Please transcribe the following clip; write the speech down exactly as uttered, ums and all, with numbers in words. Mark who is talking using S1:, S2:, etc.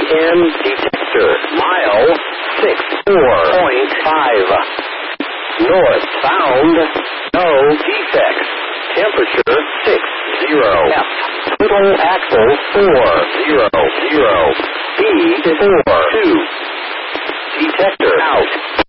S1: N detector. Mile six four point five. Northbound, no defects. Temperature six zero. F. Total axle four zero zero. Speed four two. Detector out.